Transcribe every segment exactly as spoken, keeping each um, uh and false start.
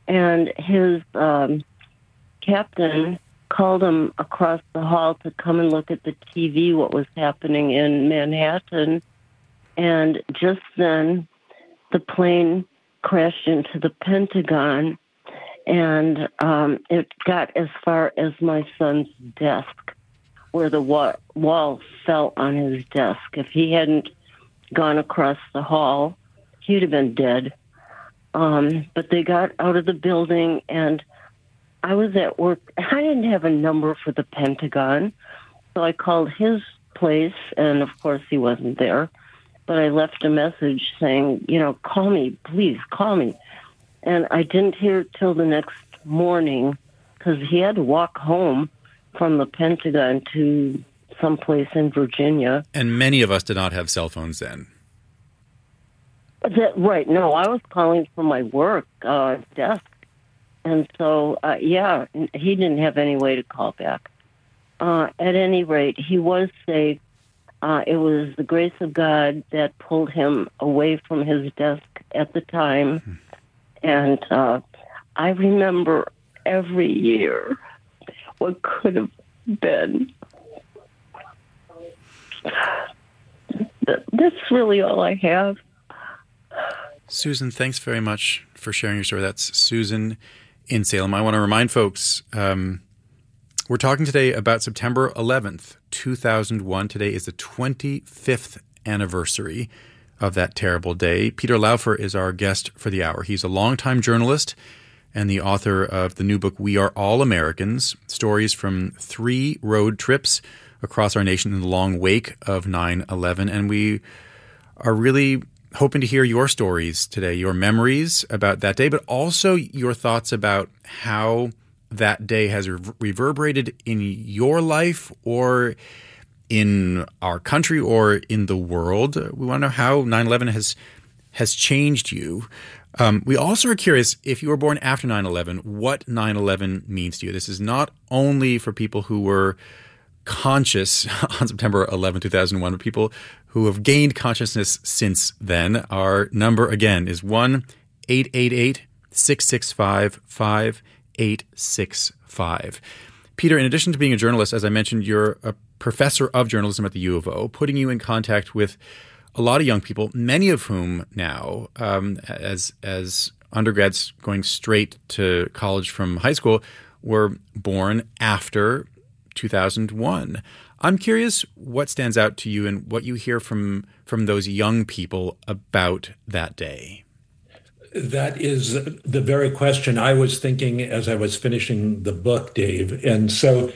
and his um, captain called him across the hall to come and look at the T V, what was happening in Manhattan. And just then, the plane crashed into the Pentagon, and um, it got as far as my son's desk, where the wa- wall fell on his desk. If he hadn't gone across the hall, he'd have been dead. Um, but they got out of the building, and I was at work. I didn't have a number for the Pentagon, so I called his place, and of course he wasn't there. But I left a message saying, you know, call me, please, call me. And I didn't hear it till the next morning, because he had to walk home from the Pentagon to someplace in Virginia. And many of us did not have cell phones then. That, right, no, I was calling from my work uh, desk. And so, uh, yeah, he didn't have any way to call back. Uh, at any rate, he was safe. Uh, it was the grace of God that pulled him away from his desk at the time. Mm-hmm. And uh, I remember every year what could have been. That's really all I have. Susan, thanks very much for sharing your story. That's Susan in Salem. I want to remind folks, um, we're talking today about September eleventh, two thousand one. Today is the twenty-fifth anniversary of that terrible day. Peter Laufer is our guest for the hour. He's a longtime journalist and the author of the new book, We Are All Americans, stories from three road trips across our nation in the long wake of nine eleven. And we are really hoping to hear your stories today, your memories about that day, but also your thoughts about how that day has reverberated in your life or in our country or in the world. We want to know how nine eleven has has changed you. Um, we also are curious, if you were born after nine eleven, what nine eleven means to you. This is not only for people who were conscious on September eleventh, two thousand one, but people who have gained consciousness since then. Our number, again, is one eight eight eight, six six five, five eight six five. Peter, in addition to being a journalist, as I mentioned, you're a professor of journalism at the U of O, putting you in contact with a lot of young people, many of whom now, um, as as undergrads going straight to college from high school, were born after two thousand one. I'm curious what stands out to you and what you hear from from those young people about that day. That is the very question I was thinking as I was finishing the book, Dave. And so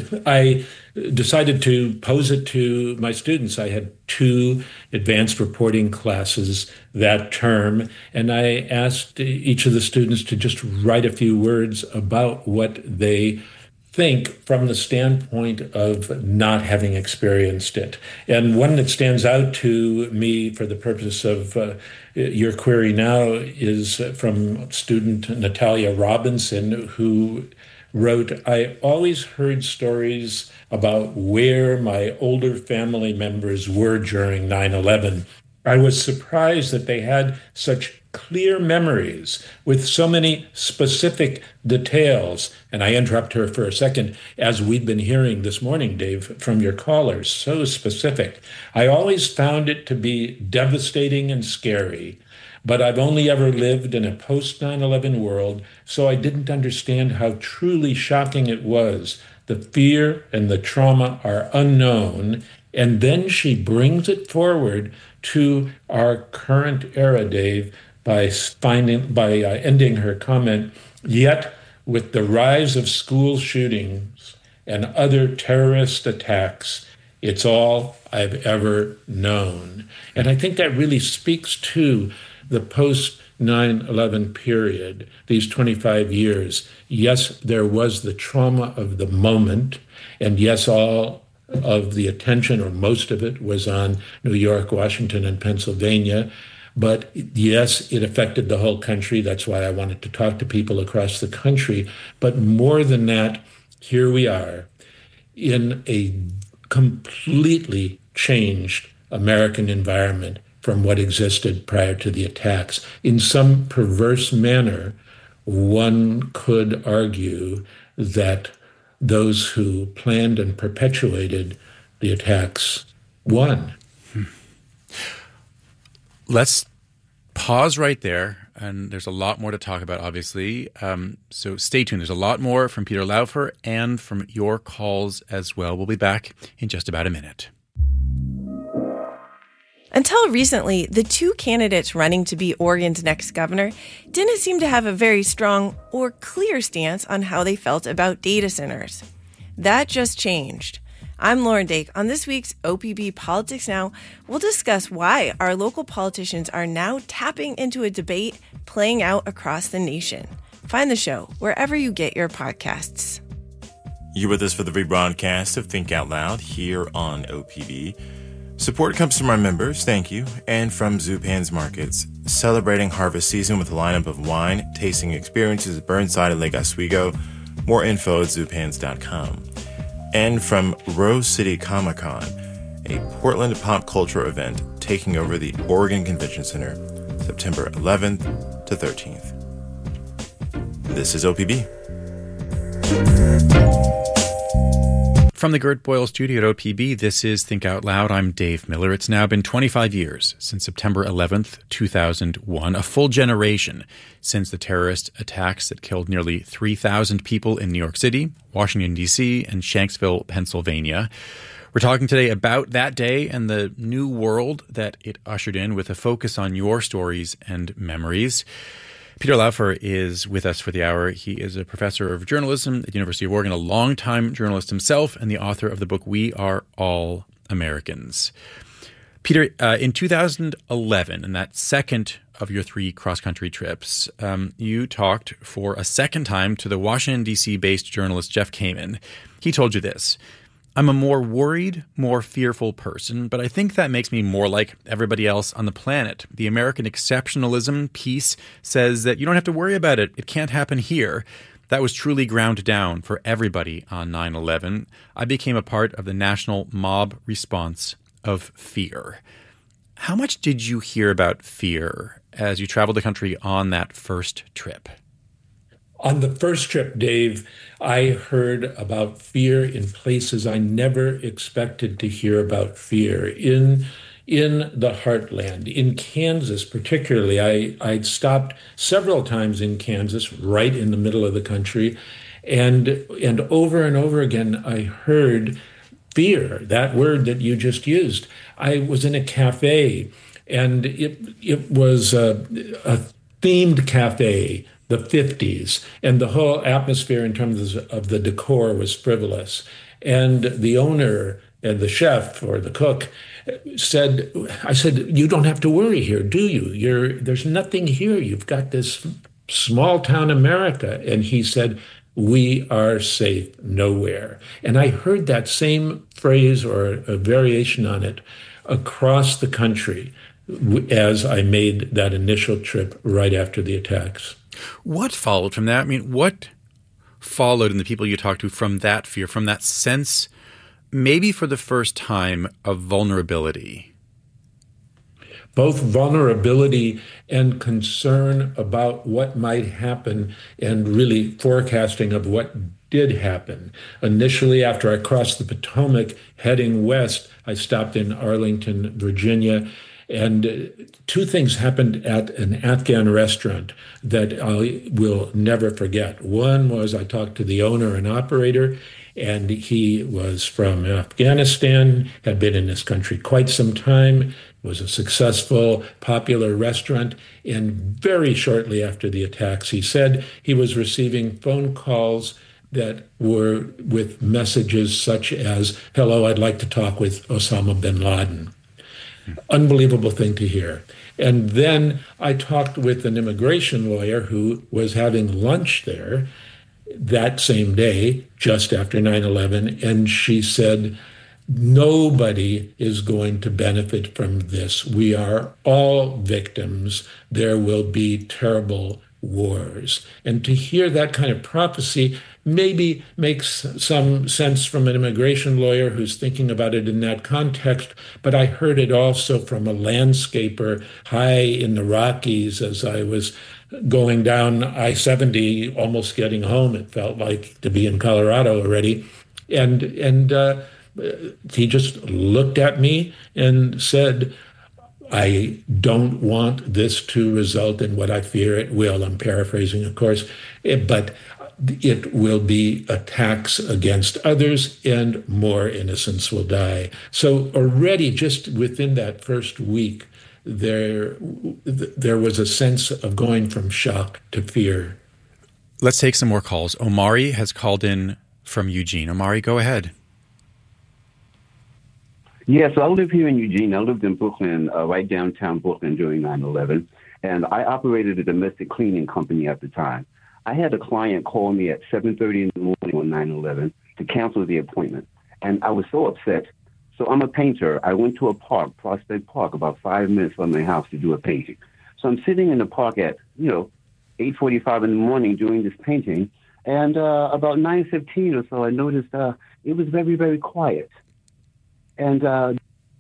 I decided to pose it to my students. I had two advanced reporting classes that term, and I asked each of the students to just write a few words about what they think from the standpoint of not having experienced it. And one that stands out to me for the purpose of uh, your query now is from student Natalia Robinson, who wrote, I always heard stories about where my older family members were during nine eleven. I was surprised that they had such clear memories with so many specific details. And I interrupt her for a second, as we've been hearing this morning, Dave, from your callers, so specific. I always found it to be devastating and scary, but I've only ever lived in a post nine eleven world, so I didn't understand how truly shocking it was. The fear and the trauma are unknown. And then she brings it forward to our current era, Dave, by finding, by uh, ending her comment, yet with the rise of school shootings and other terrorist attacks, it's all I've ever known. And I think that really speaks to the post nine eleven period, these twenty-five years. Yes, there was the trauma of the moment, and yes, all of the attention, or most of it, was on New York, Washington, and Pennsylvania. But yes, it affected the whole country. That's why I wanted to talk to people across the country. But more than that, here we are in a completely changed American environment from what existed prior to the attacks. In some perverse manner, one could argue that those who planned and perpetuated the attacks won. Hmm. Let's pause right there. And there's a lot more to talk about, obviously. Um, so stay tuned. There's a lot more from Peter Laufer and from your calls as well. We'll be back in just about a minute. Until recently, the two candidates running to be Oregon's next governor didn't seem to have a very strong or clear stance on how they felt about data centers. That just changed. I'm Lauren Dake. On this week's O P B Politics Now, we'll discuss why our local politicians are now tapping into a debate playing out across the nation. Find the show wherever you get your podcasts. You're with us for the rebroadcast of Think Out Loud here on O P B. Support comes from our members, thank you, and from Zupan's Markets, celebrating harvest season with a lineup of wine tasting experiences at Burnside and Lake Oswego. More info at zupans dot com. And from Rose City Comic Con, a Portland pop culture event taking over the Oregon Convention Center, September eleventh to thirteenth. This is O P B. From the Gert Boyle studio at O P B, this is Think Out Loud. I'm Dave Miller. It's now been twenty-five years since September eleventh, two thousand one, a full generation since the terrorist attacks that killed nearly three thousand people in New York City, Washington, D C, and Shanksville, Pennsylvania. We're talking today about that day and the new world that it ushered in with a focus on your stories and memories. Peter Laufer is with us for the hour. He is a professor of journalism at the University of Oregon, a longtime journalist himself, and the author of the book We Are All Americans. Peter, uh, in two thousand eleven, in that second of your three cross-country trips, um, you talked for a second time to the Washington, D C-based journalist Jeff Kamin. He told you this: I'm a more worried, more fearful person, but I think that makes me more like everybody else on the planet. The American exceptionalism piece says that you don't have to worry about it. It can't happen here. That was truly ground down for everybody on nine eleven. I became a part of the national mob response of fear. How much did you hear about fear as you traveled the country on that first trip? On the first trip, Dave, I heard about fear in places I never expected to hear about fear. In in the heartland, in Kansas particularly, I, I'd stopped several times in Kansas, right in the middle of the country, and and over and over again, I heard fear, that word that you just used. I was in a cafe, and it it was a, a themed cafe, the fifties, and the whole atmosphere in terms of the decor was frivolous. And the owner and the chef or the cook said, I said, you don't have to worry here, do you? You're, there's nothing here. You've got this small town America. And he said, we are safe nowhere. And I heard that same phrase or a variation on it across the country as I made that initial trip right after the attacks. What followed from that? I mean, what followed in the people you talked to from that fear, from that sense, maybe for the first time, of vulnerability? Both vulnerability and concern about what might happen and really forecasting of what did happen. Initially, after I crossed the Potomac heading west, I stopped in Arlington, Virginia. And two things happened at an Afghan restaurant that I will never forget. One was I talked to the owner and operator, and he was from Afghanistan, had been in this country quite some time, was a successful, popular restaurant. And very shortly after the attacks, he said he was receiving phone calls that were with messages such as, hello, I'd like to talk with Osama bin Laden. Unbelievable thing to hear. And then I talked with an immigration lawyer who was having lunch there that same day, just after nine eleven, and she said, nobody is going to benefit from this. We are all victims. There will be terrible wars. And to hear that kind of prophecy maybe makes some sense from an immigration lawyer who's thinking about it in that context, but I heard it also from a landscaper high in the Rockies as I was going down I seventy, almost getting home. It felt like to be in Colorado already. And, and uh, he just looked at me and said, I don't want this to result in what I fear it will. I'm paraphrasing, of course, but it will be attacks against others and more innocents will die. So already just within that first week, there, there was a sense of going from shock to fear. Let's take some more calls. Omari has called in from Eugene. Omari, go ahead. Yeah, so I live here in Eugene. I lived in Brooklyn, uh, right downtown Brooklyn during nine eleven, and I operated a domestic cleaning company at the time. I had a client call me at seven thirty in the morning on nine eleven to cancel the appointment, and I was so upset. So I'm a painter. I went to a park, Prospect Park, about five minutes from my house to do a painting. So I'm sitting in the park at, you know, eight forty-five in the morning doing this painting, and uh, about nine fifteen or so, I noticed uh, it was very, very quiet. And uh,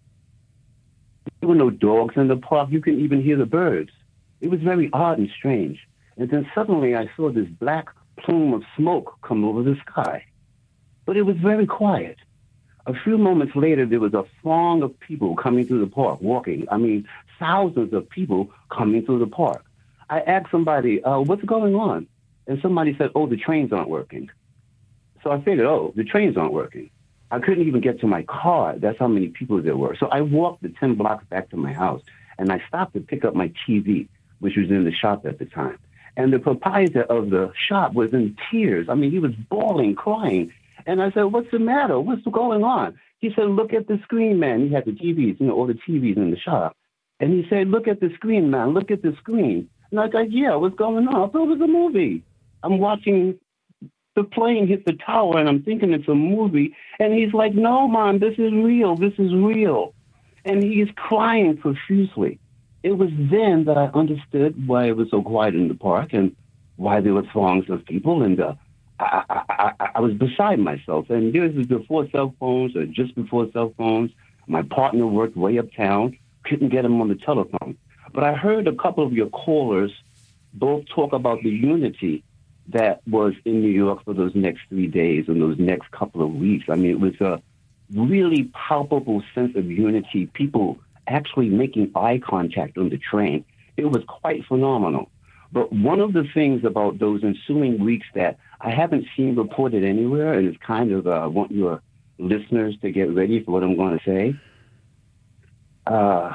there were no dogs in the park. You can even hear the birds. It was very odd and strange. And then suddenly I saw this black plume of smoke come over the sky. But it was very quiet. A few moments later, there was a throng of people coming through the park, walking. I mean, thousands of people coming through the park. I asked somebody, uh, what's going on? And somebody said, oh, the trains aren't working. So I figured, oh, the trains aren't working. I couldn't even get to my car. That's how many people there were. So I walked the ten blocks back to my house, and I stopped to pick up my T V, which was in the shop at the time. And the proprietor of the shop was in tears. I mean, he was bawling, crying. And I said, what's the matter? What's going on? He said, look at the screen, man. He had the T Vs, you know, all the T Vs in the shop. And he said, look at the screen, man. Look at the screen. And I was like, yeah, what's going on? I thought it was a movie. I'm watching the plane hit the tower, and I'm thinking it's a movie. And he's like, no, Mom, this is real. This is real. And he's crying profusely. It was then that I understood why it was so quiet in the park and why there were throngs of people. And uh, I, I, I, I was beside myself. And this was before cell phones, or just before cell phones. My partner worked way uptown, couldn't get him on the telephone. But I heard a couple of your callers both talk about the unity that was in New York for those next three days and those next couple of weeks. I mean, it was a really palpable sense of unity, people actually making eye contact on the train. It was quite phenomenal. But one of the things about those ensuing weeks that I haven't seen reported anywhere, and it's kind of, uh, I want your listeners to get ready for what I'm going to say. Uh,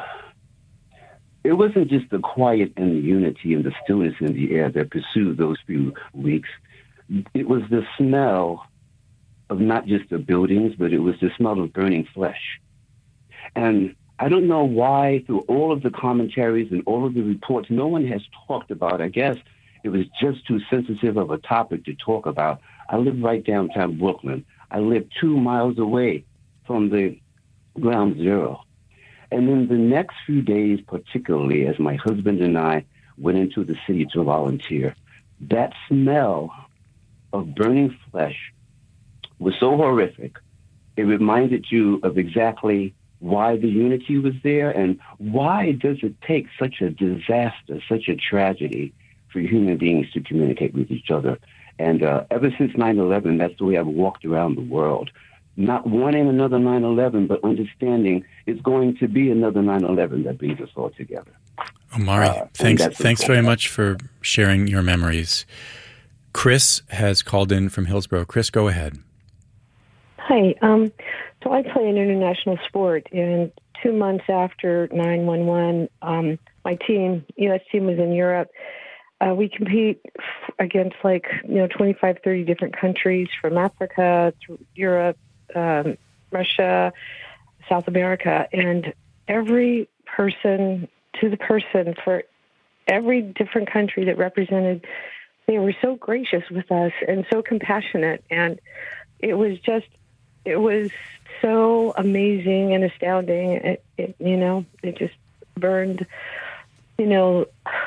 It wasn't just the quiet and the unity and the stillness in the air that pursued those few weeks. It was the smell of not just the buildings, but it was the smell of burning flesh. And I don't know why, through all of the commentaries and all of the reports, no one has talked about. I guess it was just too sensitive of a topic to talk about. I live right downtown Brooklyn. I live two miles away from the ground zero. And then the next few days, particularly as my husband and I went into the city to volunteer, that smell of burning flesh was so horrific. It reminded you of exactly why the unity was there and why does it take such a disaster, such a tragedy for human beings to communicate with each other. And uh, ever since nine eleven, that's the way I've walked around the world. Not wanting another nine eleven, but understanding it's going to be another nine eleven that brings us all together. Omari, uh, thanks thanks very much for sharing your memories. Chris has called in from Hillsborough. Chris, go ahead. Hi. Um, so I play an international sport, and two months after nine one one, um, my team, U S team, was in Europe. Uh, we compete against like, you know, twenty-five, thirty different countries from Africa to Europe, um, Russia, South America, and every person to the person for every different country that represented, they were so gracious with us and so compassionate. And it was just, it was so amazing and astounding. It, it, you know, it just burned, you know,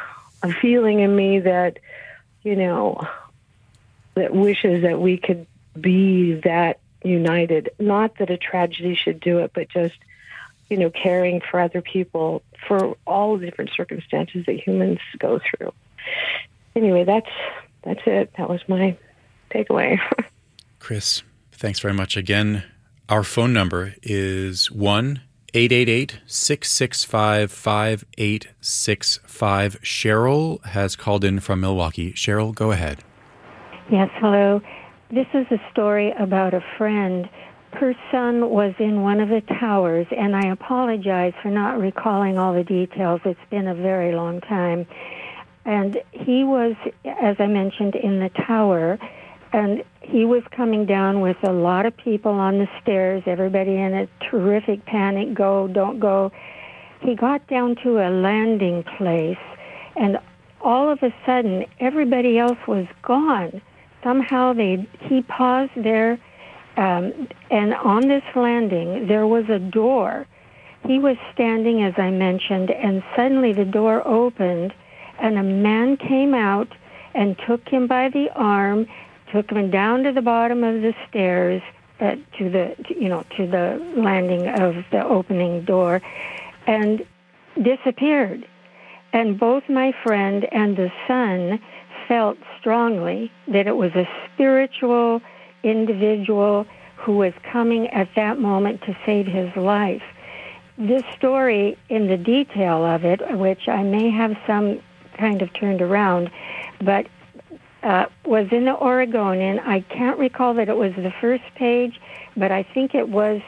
a feeling in me that, you know, that wishes that we could be that united. Not that a tragedy should do it, but just, you know, caring for other people for all the different circumstances that humans go through. Anyway, that's that's it. That was my takeaway. Chris, thanks very much again. Our phone number is one eight eight eight, six six five, five eight six five. Cheryl has called in from Milwaukee. Cheryl, go ahead. Yes, hello. This is a story about a friend. Her son was in one of the towers, and I apologize for not recalling all the details. It's been a very long time. And he was, as I mentioned, in the tower, and he was coming down with a lot of people on the stairs, everybody in a terrific panic, go, don't go. He got down to a landing place, and all of a sudden, everybody else was gone. Somehow they he paused there, um, and on this landing, there was a door. He was standing, as I mentioned, and suddenly the door opened, and a man came out and took him by the arm, took him down to the bottom of the stairs, uh, to the, you know, to the landing of the opening door, and disappeared. And both my friend and the son felt strongly that it was a spiritual individual who was coming at that moment to save his life. This story, in the detail of it, which I may have some kind of turned around, but uh, was in the Oregonian. I can't recall that it was the first page, but I think it was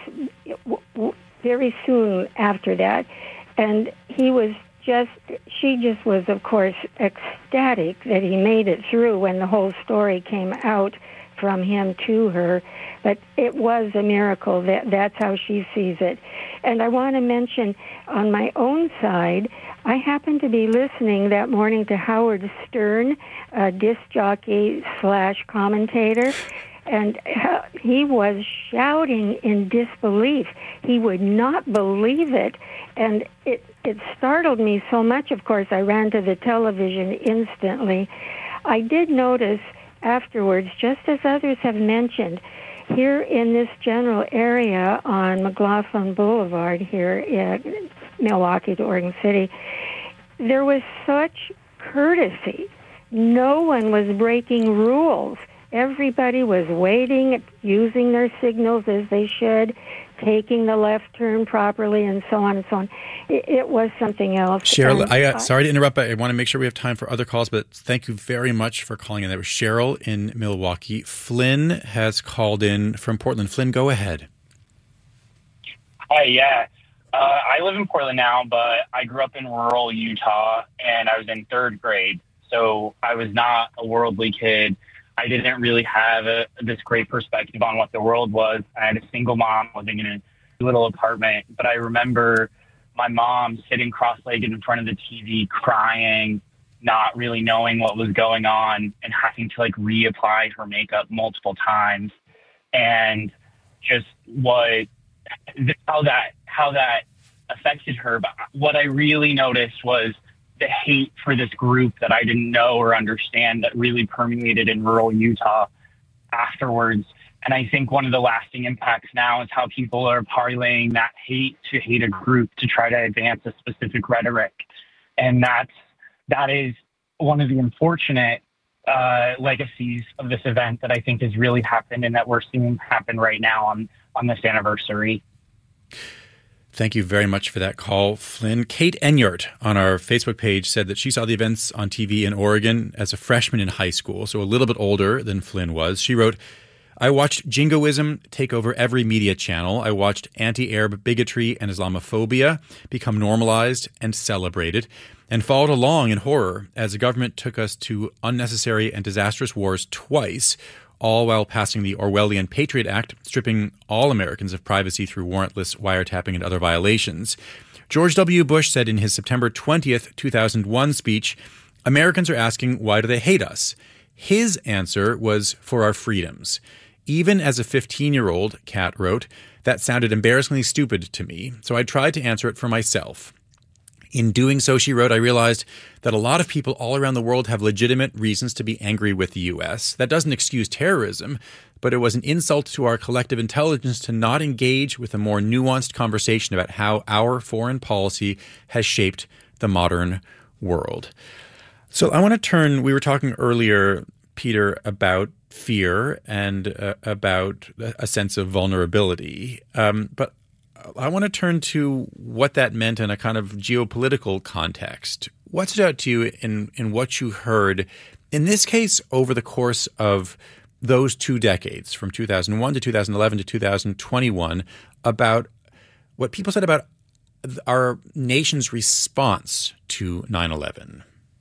very soon after that. And he was just, she just was, of course, ecstatic that he made it through when the whole story came out from him to her. But it was a miracle. That that's how she sees it. And I want to mention, on my own side, I happened to be listening that morning to Howard Stern, a disc jockey slash commentator, and he was shouting in disbelief. He would not believe it, and it, it startled me so much, of course, I ran to the television instantly. I did notice afterwards, just as others have mentioned, here in this general area on McLaughlin Boulevard here in Milwaukee to Oregon City, there was such courtesy. No one was breaking rules. Everybody was waiting, using their signals as they should, taking the left turn properly, and so on and so on. It, it was something else. Cheryl, and, I, uh, sorry to interrupt, but I want to make sure we have time for other calls, but thank you very much for calling in. That was Cheryl in Milwaukee. Flynn has called in from Portland. Flynn, go ahead. Hi, yeah. Uh, I live in Portland now, but I grew up in rural Utah, and I was in third grade, so I was not a worldly kid. I didn't really have a, this great perspective on what the world was. I had a single mom living in a little apartment, but I remember my mom sitting cross-legged in front of the T V crying, not really knowing what was going on, and having to like reapply her makeup multiple times, and just what how that how that affected her. But what I really noticed was the hate for this group that I didn't know or understand that really permeated in rural Utah afterwards. And I think one of the lasting impacts now is how people are parlaying that hate to hate a group to try to advance a specific rhetoric. And that's, that is one of the unfortunate uh, legacies of this event that I think has really happened and that we're seeing happen right now on, on this anniversary. Thank you very much for that call, Flynn. Kate Enyart on our Facebook page said that she saw the events on T V in Oregon as a freshman in high school, so a little bit older than Flynn was. She wrote, I watched jingoism take over every media channel. I watched anti-Arab bigotry and Islamophobia become normalized and celebrated, and followed along in horror as the government took us to unnecessary and disastrous wars twice, all while passing the Orwellian Patriot Act, stripping all Americans of privacy through warrantless wiretapping and other violations. George W. Bush said in his September twentieth, two thousand one speech, Americans are asking, why do they hate us? His answer was for our freedoms. Even as a fifteen-year-old, Kat wrote, that sounded embarrassingly stupid to me, so I tried to answer it for myself. In doing so, she wrote, I realized that a lot of people all around the world have legitimate reasons to be angry with the U S. That doesn't excuse terrorism, but it was an insult to our collective intelligence to not engage with a more nuanced conversation about how our foreign policy has shaped the modern world. So I want to turn, we were talking earlier, Peter, about fear and uh, about a sense of vulnerability. Um, but I want to turn to what that meant in a kind of geopolitical context. What stood out to you in, in what you heard, in this case, over the course of those two decades, from two thousand one to two thousand eleven to two thousand twenty-one, about what people said about our nation's response to nine eleven?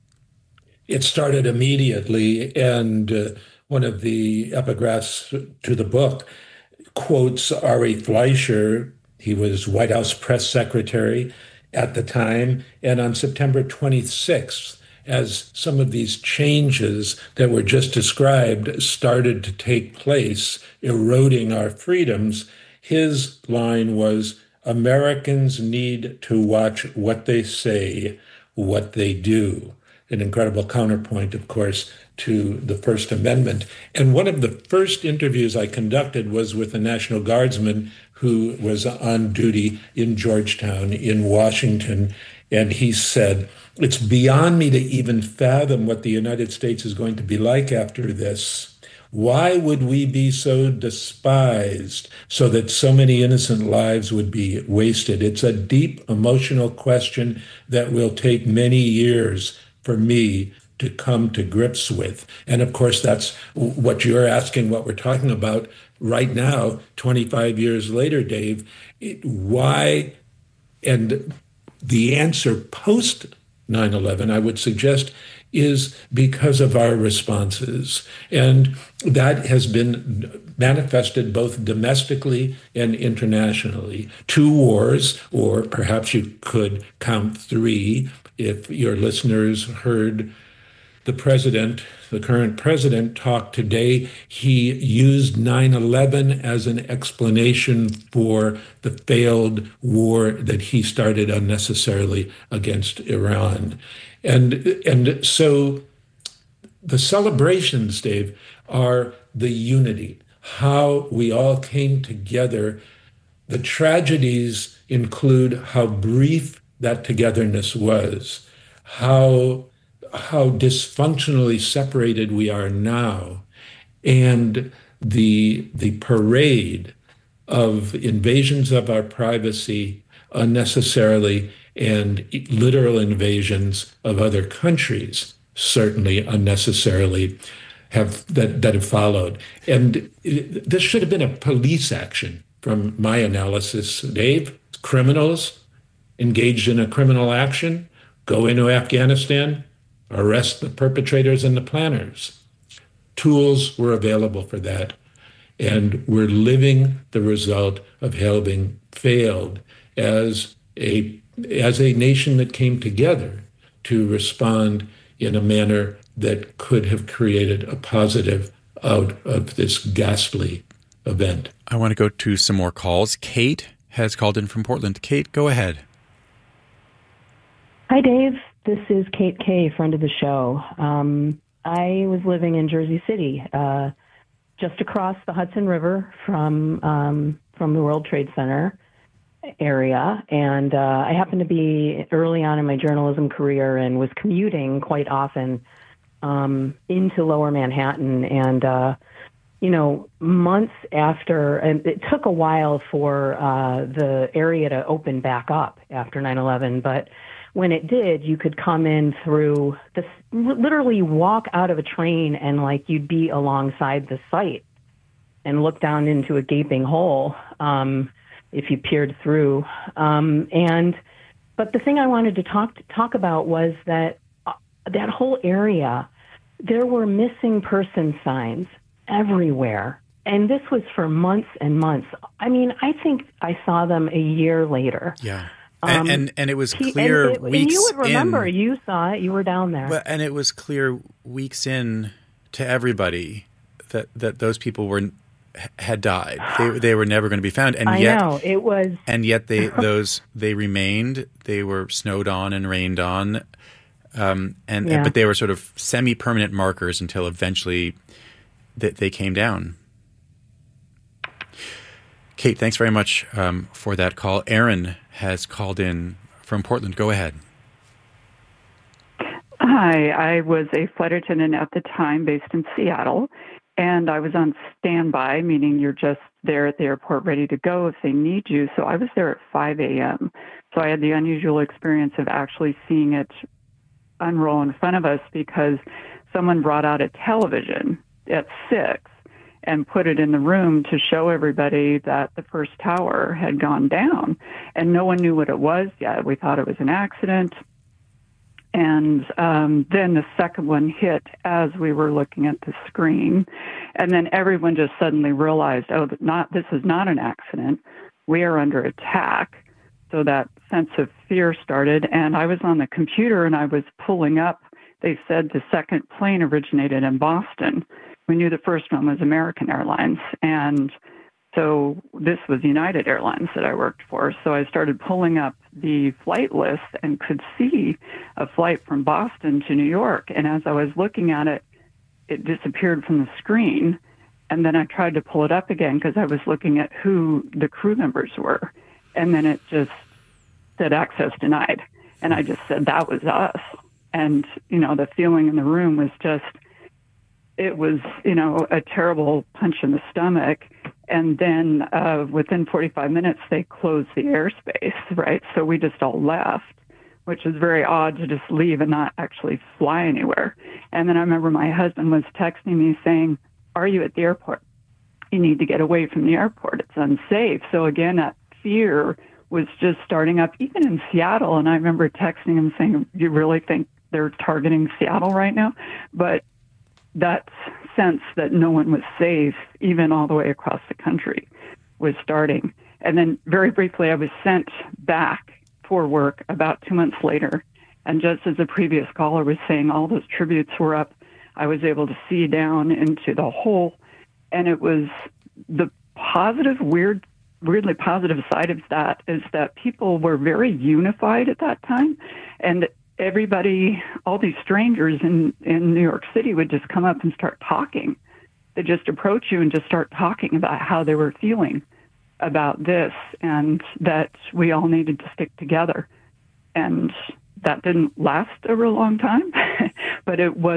It started immediately, and uh, one of the epigraphs to the book quotes Ari Fleischer. He was White House press secretary at the time. And on September twenty-sixth, as some of these changes that were just described started to take place, eroding our freedoms, his line was, Americans need to watch what they say, what they do. An incredible counterpoint, of course, to the First Amendment. And one of the first interviews I conducted was with a National Guardsman who was on duty in Georgetown in Washington. And he said, it's beyond me to even fathom what the United States is going to be like after this. Why would we be so despised so that so many innocent lives would be wasted? It's a deep emotional question that will take many years for me to come to grips with. And of course, that's what you're asking, what we're talking about right now, twenty-five years later, Dave. It, why? And the answer post nine eleven, I would suggest, is because of our responses. And that has been manifested both domestically and internationally. Two wars, or perhaps you could count three, if your listeners heard the president, the current president, talk today. He used nine eleven as an explanation for the failed war that he started unnecessarily against Iran. And, and so the celebrations, Dave, are the unity, how we all came together. The tragedies include how brief that togetherness was, how how dysfunctionally separated we are now, and the the parade of invasions of our privacy unnecessarily and literal invasions of other countries certainly unnecessarily have that, that have followed. And it, this should have been a police action from my analysis, Dave. Criminals engaged in a criminal action, go into Afghanistan, arrest the perpetrators and the planners. Tools were available for that. And we're living the result of having failed as a, as a nation that came together to respond in a manner that could have created a positive out of this ghastly event. I want to go to some more calls. Kate has called in from Portland. Kate, go ahead. Hi, Dave. This is Kate Kay, friend of the show. Um, I was living in Jersey City, uh, just across the Hudson River from um, from the World Trade Center area, and uh, I happened to be early on in my journalism career and was commuting quite often um, into Lower Manhattan, and uh, you know, months after, and it took a while for uh, the area to open back up after nine eleven, but when it did, you could come in through this, literally walk out of a train and like you'd be alongside the site and look down into a gaping hole um, if you peered through. Um, and but the thing I wanted to talk to talk about was that uh, that whole area, there were missing person signs everywhere. And this was for months and months. I mean, I think I saw them a year later. Yeah. And, um, and and it was clear and it, weeks and you would remember, in, you saw it, you were down there. But, and it was clear weeks in to everybody that, that those people were h- had died. They they were never going to be found, and I yet know it was. and yet they those they remained. They were snowed on and rained on, um, and, Yeah. and but they were sort of semi-permanent markers until eventually they, they came down. Kate, thanks very much um, for that call. Aaron has called in from Portland. Go ahead. Hi, I was a flight attendant at the time based in Seattle, and I was on standby, meaning you're just there at the airport ready to go if they need you. So I was there at five a.m. So I had the unusual experience of actually seeing it unroll in front of us because someone brought out a television at six and put it in the room to show everybody that the first tower had gone down. And no one knew what it was yet. We thought it was an accident. And um, then the second one hit as we were looking at the screen. And then everyone just suddenly realized, oh, not this is not an accident. We are under attack. So that sense of fear started. And I was on the computer and I was pulling up. They said the second plane originated in Boston. We knew the first one was American Airlines. And so this was United Airlines that I worked for. So I started pulling up the flight list and could see a flight from Boston to New York. And as I was looking at it, it disappeared from the screen. And then I tried to pull it up again because I was looking at who the crew members were. And then it just said access denied. And I just said, that was us. And, you know, the feeling in the room was just, it was, you know, a terrible punch in the stomach. And then uh, within forty-five minutes, they closed the airspace, right? So we just all left, which is very odd to just leave and not actually fly anywhere. And then I remember my husband was texting me saying, are you at the airport? You need to get away from the airport. It's unsafe. So again, that fear was just starting up, even in Seattle. And I remember texting him saying, you really think they're targeting Seattle right now? But that sense that no one was safe, even all the way across the country, was starting. And then very briefly, I was sent back for work about two months later. And just as the previous caller was saying, all those tributes were up. I was able to see down into the hole. And it was the positive, weird, weirdly positive side of that is that people were very unified at that time. And everybody, all these strangers in, in New York City would just come up and start talking. They just approach you and just start talking about how they were feeling about this and that we all needed to stick together. And that didn't last a real long time, but it was.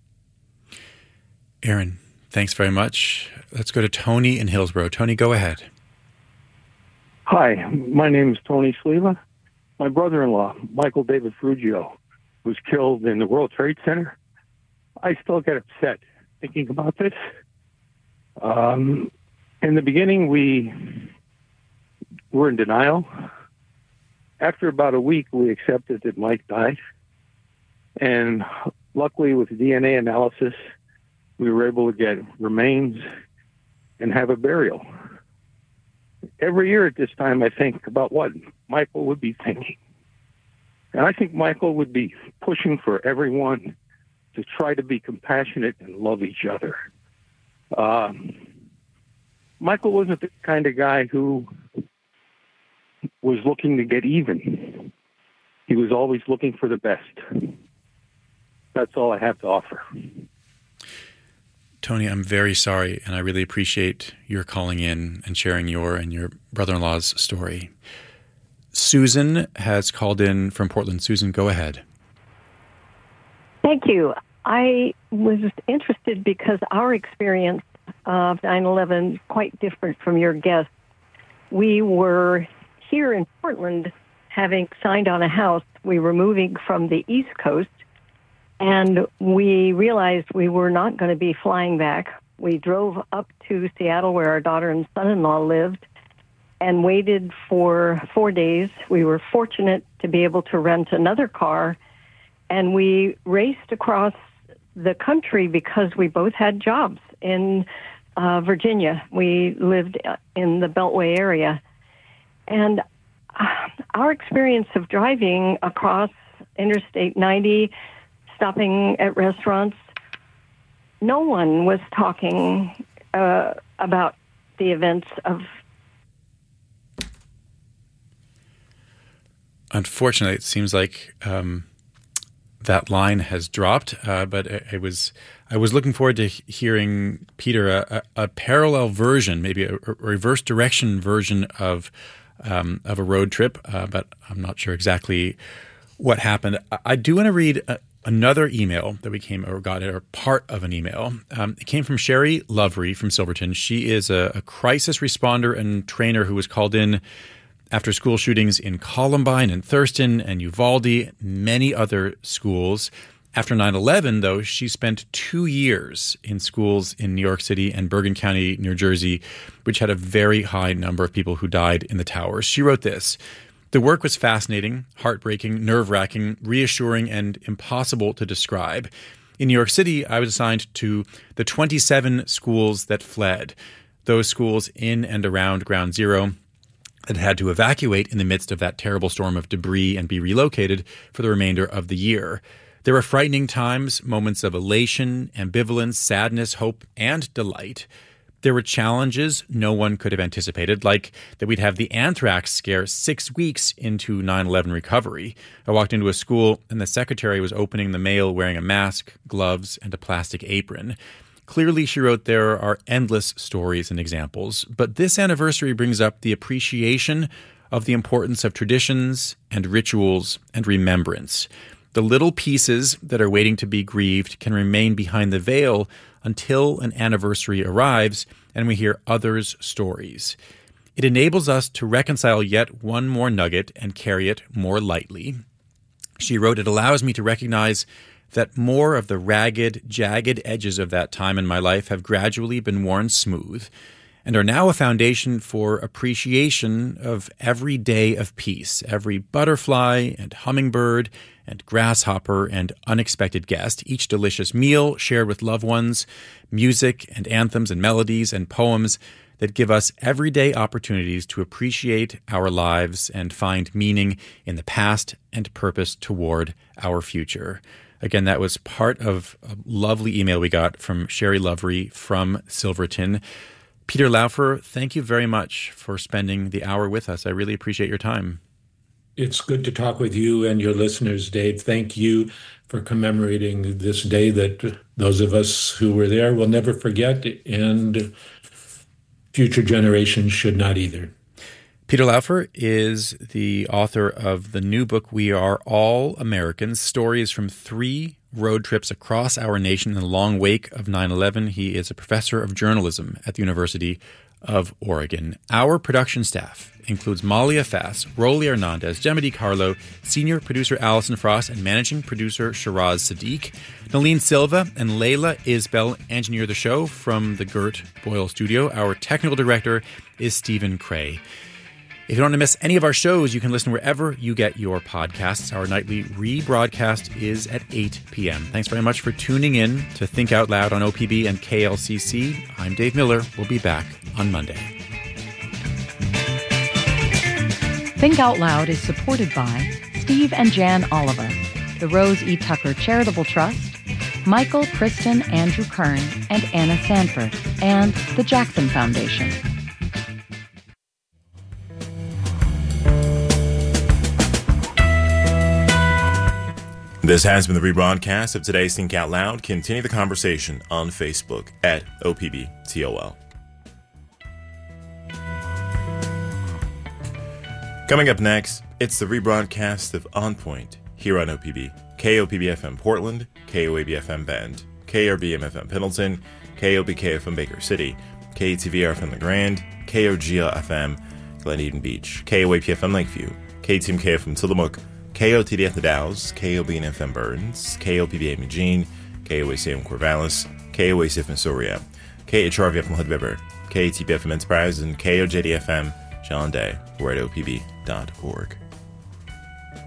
Aaron, thanks very much. Let's go to Tony in Hillsborough. Tony, go ahead. Hi, my name is Tony Sleva. My brother-in-law, Michael David Frugio, was killed in the World Trade Center. I still get upset thinking about this. Um, in the beginning, we were in denial. After about a week, we accepted that Mike died. And luckily, with D N A analysis, we were able to get remains and have a burial. Every year at this time, I think about what Michael would be thinking. And I think Michael would be pushing for everyone to try to be compassionate and love each other. Um, Michael wasn't the kind of guy who was looking to get even. He was always looking for the best. That's all I have to offer. Tony, I'm very sorry, and I really appreciate your calling in and sharing your and your brother-in-law's story. Susan has called in from Portland. Susan, go ahead. Thank you. I was interested because our experience of nine eleven is quite different from your guest. We were here in Portland having signed on a house. We were moving from the East Coast, and we realized we were not going to be flying back. We drove up to Seattle where our daughter and son-in-law lived and waited for four days. We were fortunate to be able to rent another car, and we raced across the country because we both had jobs in uh, Virginia. We lived in the Beltway area. And uh, our experience of driving across Interstate ninety, stopping at restaurants, no one was talking uh, about the events of. Unfortunately, it seems like um, that line has dropped. Uh, but I, I was I was looking forward to hearing, Peter, a, a, a parallel version, maybe a, a reverse direction version of um, of a road trip. Uh, but I'm not sure exactly what happened. I, I do want to read a, another email that we came or got, or part of an email. Um, it came from Sherry Lovery from Silverton. She is a, a crisis responder and trainer who was called in after school shootings in Columbine and Thurston and Uvalde, many other schools. After nine eleven, though, she spent two years in schools in New York City and Bergen County, New Jersey, which had a very high number of people who died in the towers. She wrote this: "The work was fascinating, heartbreaking, nerve-wracking, reassuring, and impossible to describe. In New York City, I was assigned to the twenty-seven schools that fled, those schools in and around Ground Zero that had to evacuate in the midst of that terrible storm of debris and be relocated for the remainder of the year. There were frightening times, moments of elation, ambivalence, sadness, hope, and delight. There were challenges no one could have anticipated, like that we'd have the anthrax scare six weeks into nine eleven recovery. I walked into a school and the secretary was opening the mail wearing a mask, gloves, and a plastic apron. Clearly," she wrote, "there are endless stories and examples, but this anniversary brings up the appreciation of the importance of traditions and rituals and remembrance. The little pieces that are waiting to be grieved can remain behind the veil until an anniversary arrives and we hear others' stories. It enables us to reconcile yet one more nugget and carry it more lightly." She wrote, "It allows me to recognize that more of the ragged, jagged edges of that time in my life have gradually been worn smooth and are now a foundation for appreciation of every day of peace, every butterfly and hummingbird and grasshopper and unexpected guest, each delicious meal shared with loved ones, music and anthems and melodies and poems that give us everyday opportunities to appreciate our lives and find meaning in the past and purpose toward our future." Again, that was part of a lovely email we got from Sherry Lovery from Silverton. Peter Laufer, thank you very much for spending the hour with us. I really appreciate your time. It's good to talk with you and your listeners, Dave. Thank you for commemorating this day that those of us who were there will never forget, and future generations should not either. Peter Laufer is the author of the new book, We Are All Americans, Stories from Three Road Trips Across Our Nation in the Long Wake of nine eleven. He is a professor of journalism at the University of Oregon. Our production staff includes Malia Fass, Rolly Hernandez, Gemma DiCarlo, senior producer Allison Frost, and managing producer Shiraz Sadiq. Nalene Silva and Layla Isbell engineer the show from the Gert Boyle studio. Our technical director is Stephen Cray. If you don't want to miss any of our shows, you can listen wherever you get your podcasts. Our nightly rebroadcast is at eight p.m. Thanks very much for tuning in to Think Out Loud on O P B and K L C C. I'm Dave Miller. We'll be back on Monday. Think Out Loud is supported by Steve and Jan Oliver, the Rose E. Tucker Charitable Trust, Michael, Kristen, Andrew Kern, and Anna Sanford, and the Jackson Foundation. This has been the rebroadcast of today's Think Out Loud. Continue the conversation on Facebook at O P B T O L. Coming up next, it's the rebroadcast of On Point here on O P B. K O P B F M Portland, K O A B F M Bend, K R B M F M Pendleton, K O B K F M Baker City, K A T V R F M La Grande, K O G L F M Glen Eden Beach, K O A P F M Lakeview, K T M K F M Tillamook, K O T D F The Dalles, K O B N F M Burns, K O P B A Eugene, K O A C M Corvallis, K O A C F M Soria, K H R V F M Hood River, K A T B F M Enterprise, and K O J D F M John Day. We're at O P B dot org.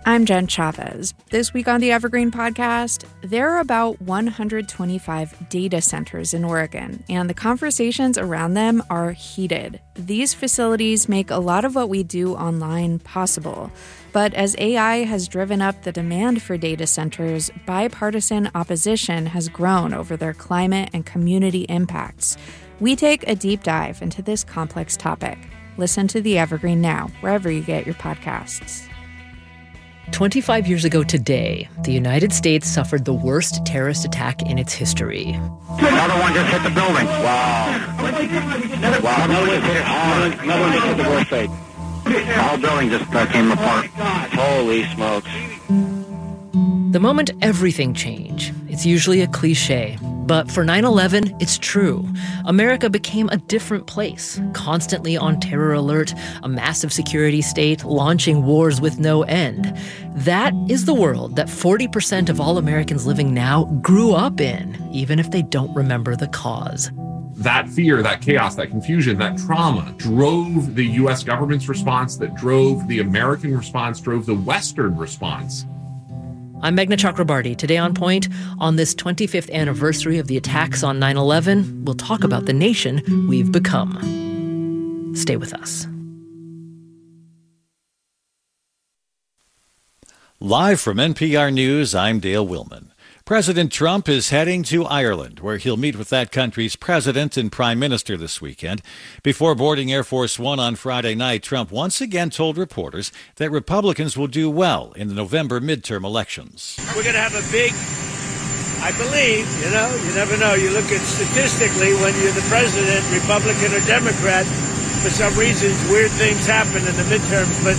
I'm Jen Chavez. This week on the Evergreen Podcast, there are about one hundred twenty-five data centers in Oregon, and the conversations around them are heated. These facilities make a lot of what we do online possible. But as A I has driven up the demand for data centers, bipartisan opposition has grown over their climate and community impacts. We take a deep dive into this complex topic. Listen to the Evergreen now, wherever you get your podcasts. twenty-five years ago today, the United States suffered the worst terrorist attack in its history. Another one just hit the building. Wow. Wow. Another one hit it hard. Another one just hit the World Trade. The whole building just uh, came apart. Holy smokes. The moment everything changed, it's usually a cliche. But for nine eleven, it's true. America became a different place, constantly on terror alert, a massive security state, launching wars with no end. That is the world that forty percent of all Americans living now grew up in, even if they don't remember the cause. That fear, that chaos, that confusion, that trauma drove the U S government's response, that drove the American response, drove the Western response. I'm Meghna Chakrabarty. Today on Point, on this twenty-fifth anniversary of the attacks on nine eleven, we'll talk about the nation we've become. Stay with us. Live from N P R News, I'm Dale Willman. President Trump is heading to Ireland, where he'll meet with that country's president and prime minister this weekend. Before boarding Air Force One on Friday night, Trump once again told reporters that Republicans will do well in the November midterm elections. We're going to have a big, I believe, you know, you never know. You look at statistically, when you're the president, Republican or Democrat, for some reasons, weird things happen in the midterms. But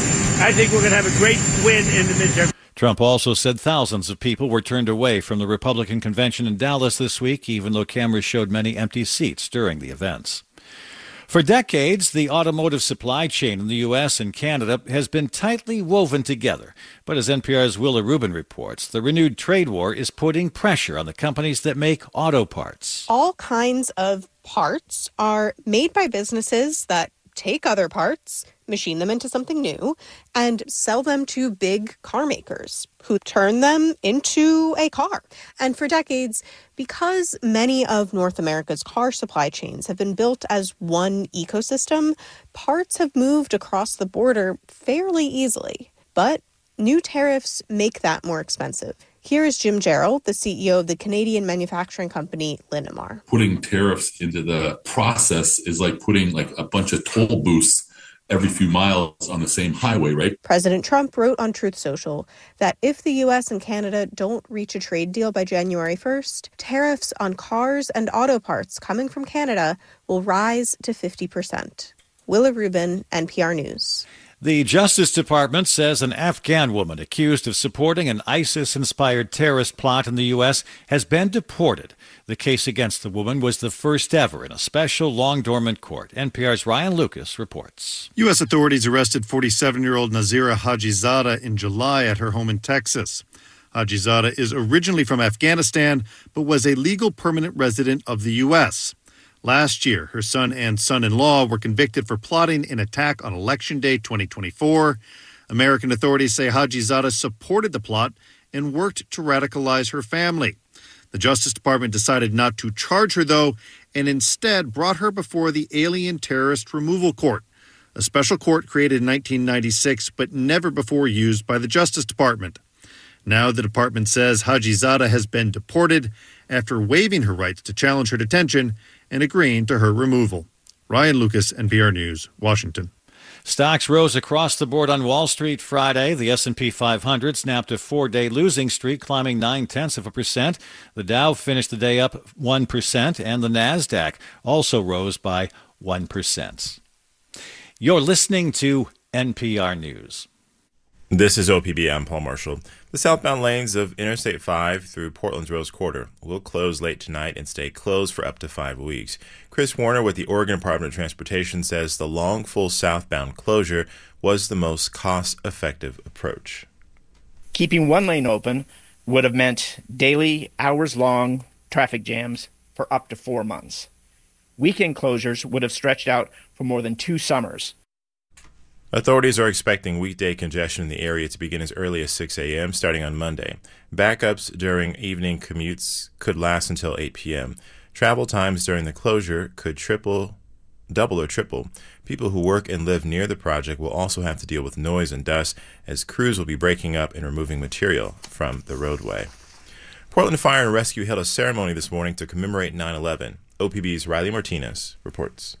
I think we're going to have a great win in the midterm. Trump also said thousands of people were turned away from the Republican convention in Dallas this week, even though cameras showed many empty seats during the events. For decades, the automotive supply chain in the U S and Canada has been tightly woven together. But as N P R's Willa Rubin reports, the renewed trade war is putting pressure on the companies that make auto parts. All kinds of parts are made by businesses that take other parts, machine them into something new, and sell them to big car makers who turn them into a car. And for decades, because many of North America's car supply chains have been built as one ecosystem, parts have moved across the border fairly easily. But new tariffs make that more expensive. Here is Jim Jarrell, the C E O of the Canadian manufacturing company Linamar. Putting tariffs into the process is like putting like a bunch of toll booths every few miles on the same highway, right? President Trump wrote on Truth Social that if the U S and Canada don't reach a trade deal by January first, tariffs on cars and auto parts coming from Canada will rise to fifty percent. Willa Rubin, N P R News. The Justice Department says an Afghan woman accused of supporting an ISIS-inspired terrorist plot in the U S has been deported. The case against the woman was the first ever in a special long-dormant court. N P R's Ryan Lucas reports. U S authorities arrested forty-seven-year-old Nazira Hajizadeh in July at her home in Texas. Hajizadeh is originally from Afghanistan, but was a legal permanent resident of the U S Last year, her son and son-in-law were convicted for plotting an attack on Election Day twenty twenty-four. American authorities say Hajizadeh supported the plot and worked to radicalize her family. The Justice Department decided not to charge her, though, and instead brought her before the Alien Terrorist Removal Court, a special court created in nineteen ninety-six but never before used by the Justice Department. Now the department says Hajizadeh has been deported after waiving her rights to challenge her detention and agreeing to her removal. Ryan Lucas, N P R News, Washington. Stocks rose across the board on Wall Street Friday. The S and P five hundred snapped a four-day losing streak, climbing nine-tenths of a percent. The Dow finished the day up one percent, and the NASDAQ also rose by one percent. You're listening to N P R News. This is O P B. I'm Paul Marshall. The southbound lanes of Interstate five through Portland's Rose Quarter will close late tonight and stay closed for up to five weeks. Chris Warner with the Oregon Department of Transportation says the long, full southbound closure was the most cost-effective approach. Keeping one lane open would have meant daily, hours-long traffic jams for up to four months. Weekend closures would have stretched out for more than two summers. Authorities are expecting weekday congestion in the area to begin as early as six a.m. starting on Monday. Backups during evening commutes could last until eight p.m. Travel times during the closure could triple, double or triple. People who work and live near the project will also have to deal with noise and dust as crews will be breaking up and removing material from the roadway. Portland Fire and Rescue held a ceremony this morning to commemorate nine eleven. O P B's Riley Martinez reports.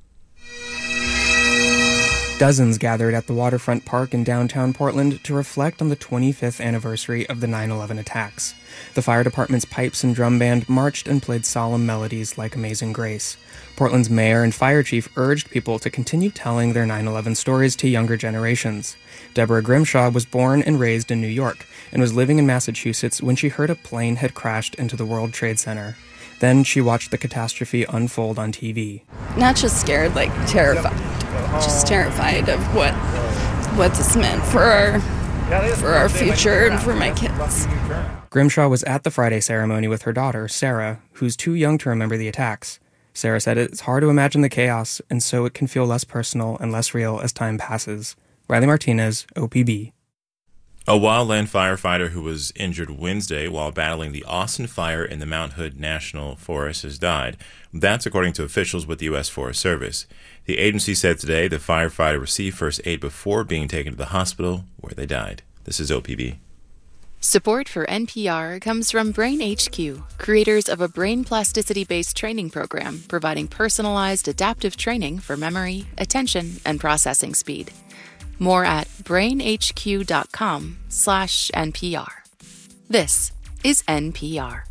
Dozens gathered at the Waterfront Park in downtown Portland to reflect on the twenty-fifth anniversary of the nine eleven attacks. The fire department's pipes and drum band marched and played solemn melodies like Amazing Grace. Portland's mayor and fire chief urged people to continue telling their nine eleven stories to younger generations. Deborah Grimshaw was born and raised in New York and was living in Massachusetts when she heard a plane had crashed into the World Trade Center. Then she watched the catastrophe unfold on T V. Not just scared, like terrified. Just terrified of what what this meant for our for our future and for my kids. Grimshaw was at the Friday ceremony with her daughter, Sarah, who's too young to remember the attacks. Sarah said it's hard to imagine the chaos, and so it can feel less personal and less real as time passes. Riley Martinez, O P B. A wildland firefighter who was injured Wednesday while battling the Austin fire in the Mount Hood National Forest has died. That's according to officials with the U S Forest Service. The agency said today the firefighter received first aid before being taken to the hospital where they died. This is O P B. Support for N P R comes from Brain H Q, creators of a brain plasticity-based training program providing personalized adaptive training for memory, attention, and processing speed. More at brainhq.com slash NPR. This is N P R.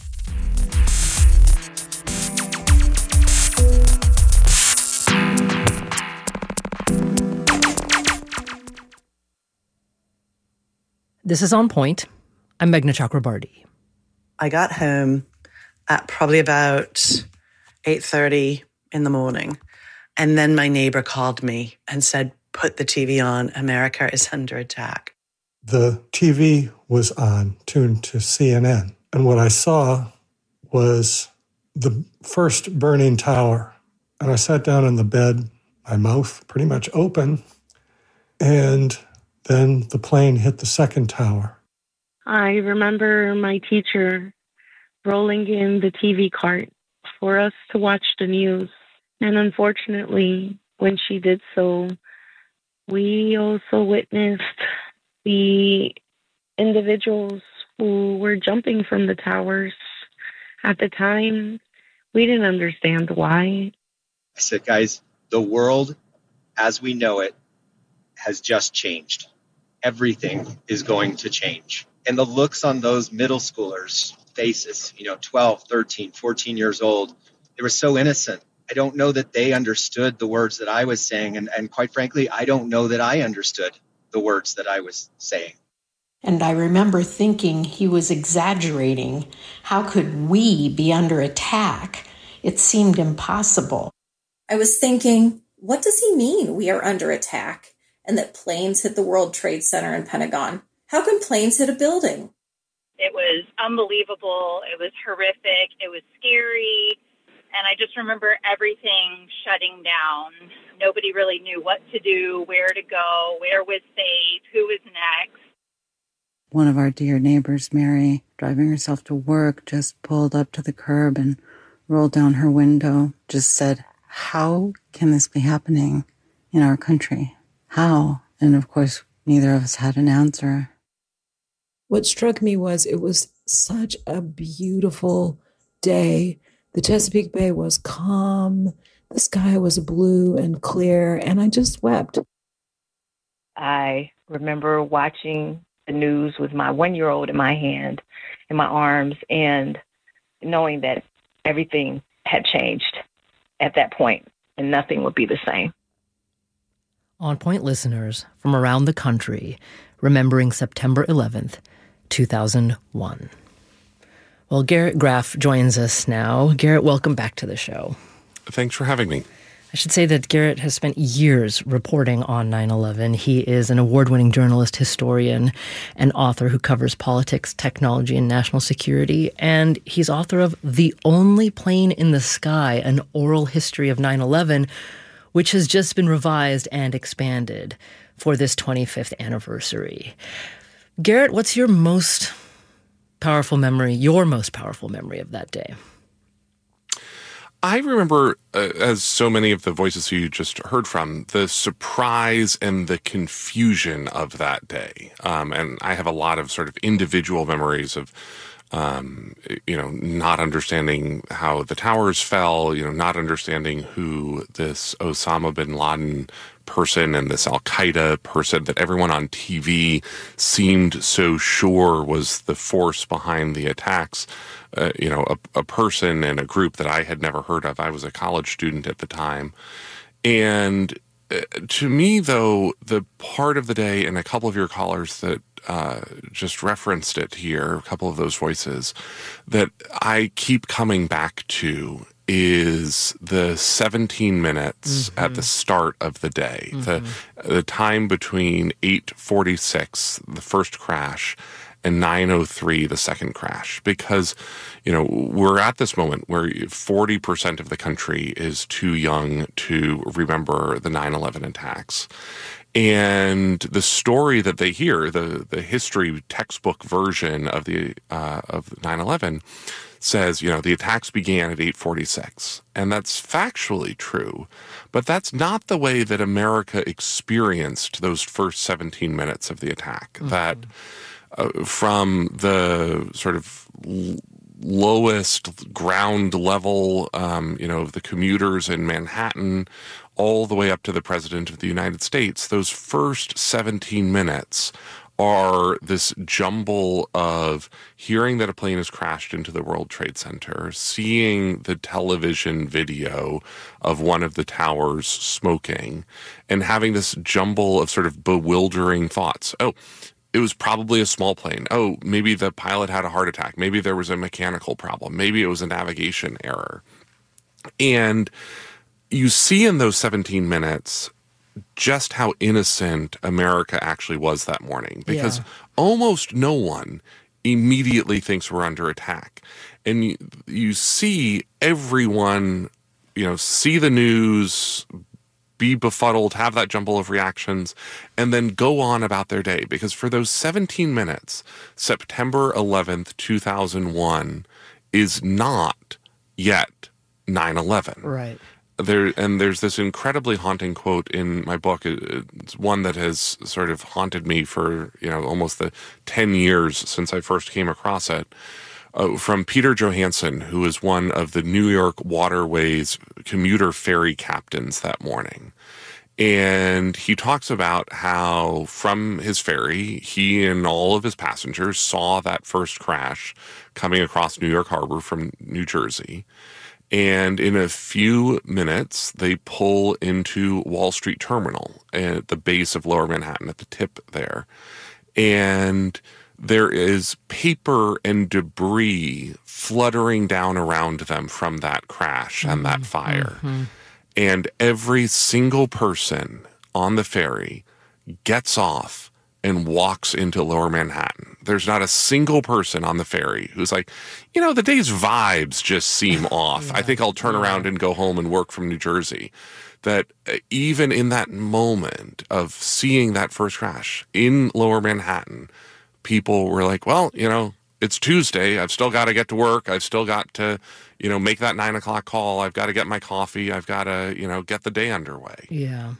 This is On Point. I'm Meghna Chakrabarty. I got home at probably about eight thirty in the morning, and then my neighbor called me and said, put the T V on, America is under attack. The T V was on, tuned to C N N, and what I saw was the first burning tower. And I sat down in the bed, my mouth pretty much open, and then the plane hit the second tower. I remember my teacher rolling in the T V cart for us to watch the news. And unfortunately, when she did so, we also witnessed the individuals who were jumping from the towers. At the time, we didn't understand why. I said, guys, the world as we know it has just changed. Everything is going to change. And the looks on those middle schoolers' faces, you know, twelve, thirteen, fourteen years old, they were so innocent. I don't know that they understood the words that I was saying. And, and quite frankly, I don't know that I understood the words that I was saying. And I remember thinking he was exaggerating. How could we be under attack? It seemed impossible. I was thinking, what does he mean we are under attack and that planes hit the World Trade Center and Pentagon? How can planes hit a building? It was unbelievable. It was horrific. It was scary. And I just remember everything shutting down. Nobody really knew what to do, where to go, where was safe, who was next. One of our dear neighbors, Mary, driving herself to work, just pulled up to the curb and rolled down her window, just said, how can this be happening in our country? How? And of course, neither of us had an answer. What struck me was it was such a beautiful day. The Chesapeake Bay was calm. The sky was blue and clear, and I just wept. I remember watching the news with my one-year-old in my hand, in my arms, and knowing that everything had changed at that point, and nothing would be the same. On Point listeners from around the country remembering September eleventh, two thousand one. Well, Garrett Graff joins us now. Garrett, welcome back to the show. Thanks for having me. I should say that Garrett has spent years reporting on nine eleven. He is an award-winning journalist, historian, and author who covers politics, technology, and national security. And he's author of The Only Plane in the Sky, an oral history of nine eleven, which has just been revised and expanded for this twenty-fifth anniversary. Garrett, what's your most powerful memory, your most powerful memory of that day? I remember, uh, as so many of the voices you just heard from, the surprise and the confusion of that day. Um, and I have a lot of sort of individual memories of, um, you know, not understanding how the towers fell, you know, not understanding who this Osama bin Laden person and this Al-Qaeda person that everyone on T V seemed so sure was the force behind the attacks. Uh, you know, a, a person and a group that I had never heard of. I was a college student at the time. And uh, to me, though, the part of the day, and a couple of your callers that uh, just referenced it here, a couple of those voices, that I keep coming back to is the seventeen minutes mm-hmm. at the start of the day, mm-hmm. the the time between eight forty-six, the first crash, and nine oh three, the second crash. Because, you know, we're at this moment where forty percent of the country is too young to remember the nine eleven attacks. And the story that they hear, the the history textbook version of the uh, of nine eleven, says, you know, the attacks began at eight forty-six. And that's factually true. But that's not the way that America experienced those first seventeen minutes of the attack. Mm-hmm. That uh, from the sort of l- lowest ground level, um, you know, of the commuters in Manhattan, all the way up to the President of the United States, those first seventeen minutes are this jumble of hearing that a plane has crashed into the World Trade Center, seeing the television video of one of the towers smoking, and having this jumble of sort of bewildering thoughts. Oh, it was probably a small plane. Oh, maybe the pilot had a heart attack. Maybe there was a mechanical problem. Maybe it was a navigation error. And you see in those seventeen minutes just how innocent America actually was that morning, because yeah. almost no one immediately thinks we're under attack. And you, you see everyone, you know, see the news, be befuddled, have that jumble of reactions, and then go on about their day. Because for those seventeen minutes, September eleventh, two thousand one is not yet nine eleven. Right. There, and there's this incredibly haunting quote in my book. It's one that has sort of haunted me for, you know, almost the ten years since I first came across it, uh, from Peter Johansson, who is one of the New York Waterways commuter ferry captains that morning. And he talks about how from his ferry, he and all of his passengers saw that first crash coming across New York Harbor from New Jersey. And in a few minutes, they pull into Wall Street Terminal at the base of Lower Manhattan, at the tip there. And there is paper and debris fluttering down around them from that crash and mm-hmm. that fire. Mm-hmm. And every single person on the ferry gets off and walks into Lower Manhattan. There's not a single person on the ferry who's like, you know, the day's vibes just seem off. yeah. I think I'll turn around and go home and work from New Jersey. That even in that moment of seeing that first crash in Lower Manhattan, people were like, well, you know, it's Tuesday. I've still got to get to work. I've still got to, you know, make that nine o'clock call. I've got to get my coffee. I've got to, you know, get the day underway. Yeah.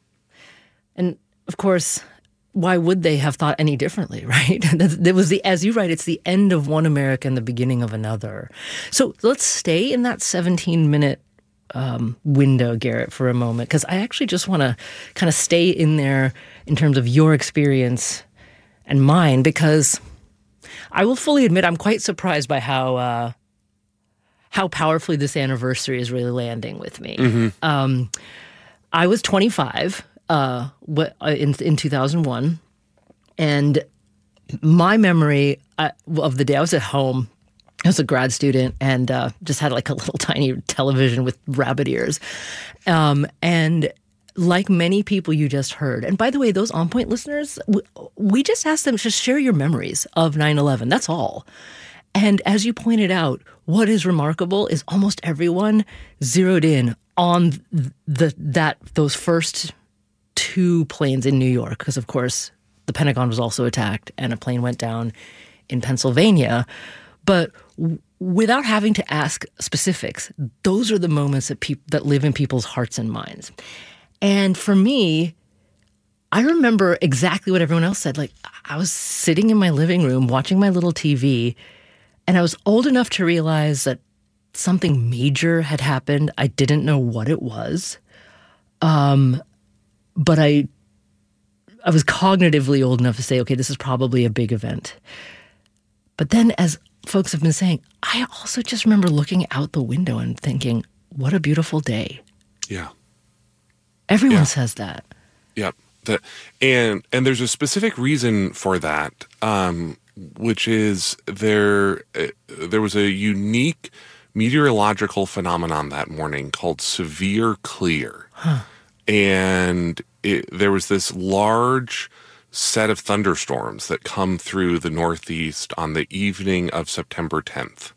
And of course, why would they have thought any differently, right? There was the, as you write, it's the end of one America and the beginning of another. So let's stay in that seventeen-minute um, window, Garrett, for a moment, because I actually just want to kind of stay in there in terms of your experience and mine, because I will fully admit I'm quite surprised by how uh, how powerfully this anniversary is really landing with me. Mm-hmm. Um, I was twenty-five. Uh, in in two thousand one, and my memory uh, of the day, I was at home. I was a grad student and uh, just had like a little tiny television with rabbit ears, um, and like many people you just heard. And by the way, those On Point listeners, we, we just asked them to share your memories of nine eleven. That's all. And as you pointed out, what is remarkable is almost everyone zeroed in on the that those first two planes in New York, because of course the Pentagon was also attacked and a plane went down in Pennsylvania, but w- without having to ask specifics, those are the moments that peop- that live in people's hearts and minds. And for me, I remember exactly what everyone else said. Like, I was sitting in my living room watching my little T V, and I was old enough to realize that something major had happened. I didn't know what it was. Um, but I I was cognitively old enough to say, okay, this is probably a big event. But then, as folks have been saying, I also just remember looking out the window and thinking, what a beautiful day. Yeah. Everyone Yeah. says that. Yep. The, and and there's a specific reason for that, um, which is there uh, there was a unique meteorological phenomenon that morning called severe clear. Huh. And it, there was this large set of thunderstorms that come through the Northeast on the evening of September tenth.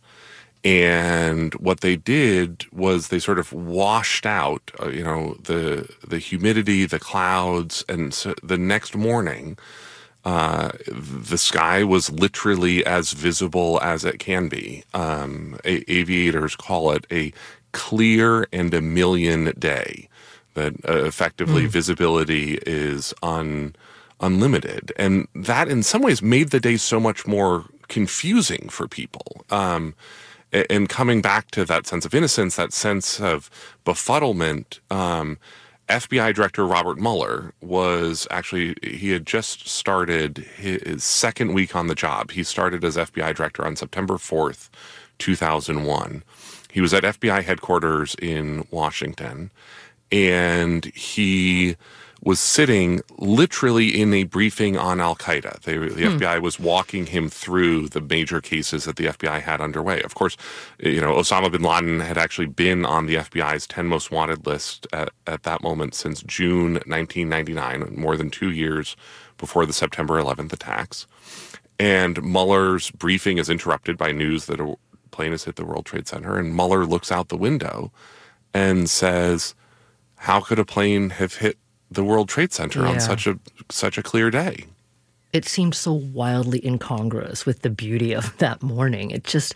And what they did was they sort of washed out, uh, you know, the the humidity, the clouds, and so the next morning, uh, the sky was literally as visible as it can be. Um, a- aviators call it a clear and a million day. That uh, effectively Mm. visibility is un, unlimited. And that in some ways made the day so much more confusing for people. Um, a- and coming back to that sense of innocence, that sense of befuddlement, um, F B I Director Robert Mueller was actually, he had just started his second week on the job. He started as F B I Director on September fourth, two thousand one. He was at F B I headquarters in Washington. And he was sitting literally in a briefing on Al-Qaeda. They, the Hmm. F B I was walking him through the major cases that the F B I had underway. Of course, you know, Osama bin Laden had actually been on the F B I's ten most wanted list at, at that moment since June nineteen ninety-nine, more than two years before the September eleventh attacks. And Mueller's briefing is interrupted by news that a plane has hit the World Trade Center. And Mueller looks out the window and says, how could a plane have hit the World Trade Center Yeah. on such a such a clear day? It seemed so wildly incongruous with the beauty of that morning. It just,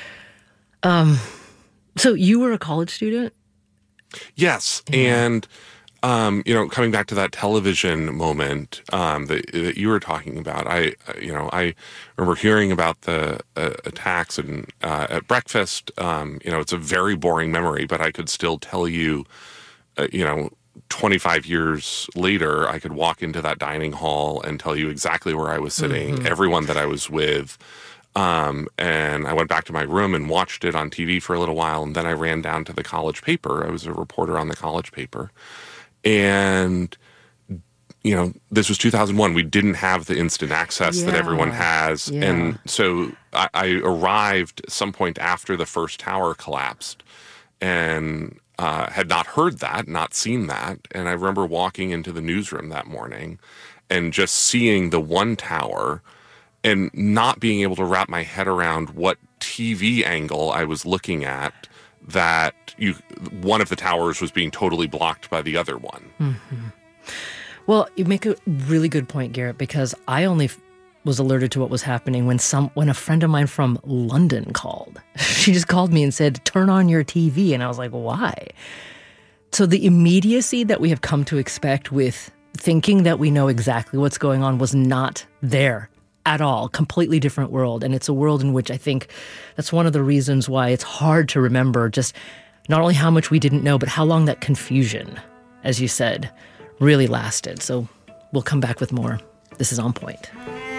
um, so you were a college student? Yes, and um, you know, coming back to that television moment um, that, that you were talking about, I, you know, I remember hearing about the uh, attacks and uh, at breakfast. Um, you know, it's a very boring memory, but I could still tell you, uh, you know. twenty-five years later, I could walk into that dining hall and tell you exactly where I was sitting, Mhm. everyone that I was with. Um, and I went back to my room and watched it on T V for a little while. And then I ran down to the college paper. I was a reporter on the college paper. And, you know, this was two thousand one. We didn't have the instant access that everyone Yeah. has. Yeah. And so I, I arrived at some point after the first tower collapsed and uh, had not heard that, not seen that. And I remember walking into the newsroom that morning and just seeing the one tower and not being able to wrap my head around what T V angle I was looking at, that you one of the towers was being totally blocked by the other one. Mm-hmm. Well, you make a really good point, Garrett, because I only f- was alerted to what was happening when some when a friend of mine from London called. She just called me and said, turn on your T V. And I was like, why? So the immediacy that we have come to expect with thinking that we know exactly what's going on was not there at all. Completely different world. And it's a world in which I think that's one of the reasons why it's hard to remember just not only how much we didn't know, but how long that confusion, as you said, really lasted. So we'll come back with more. This is On Point.